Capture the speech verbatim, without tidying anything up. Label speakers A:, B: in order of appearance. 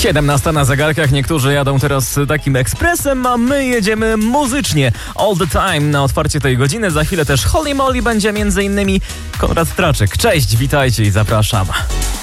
A: siedemnasta na zegarkach, niektórzy jadą teraz takim ekspresem, a my jedziemy muzycznie. All the time na otwarcie tej godziny. Za chwilę też Holy Moly będzie między innymi Konrad Traczyk. Cześć, witajcie i zapraszam.